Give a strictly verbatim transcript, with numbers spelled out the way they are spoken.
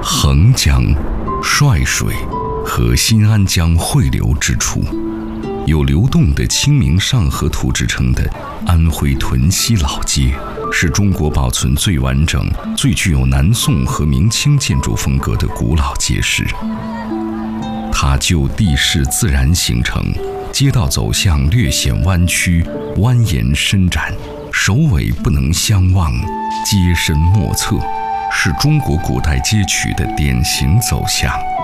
横江、帅水和新安江汇流之处，有流动的清明上河图制成的安徽屯溪老街，是中国保存最完整、最具有南宋和明清建筑风格的古老街市。它就地势自然形成，街道走向略显弯曲、蜿蜒伸展，首尾不能相望，街深莫测，是中国古代街区的典型走向。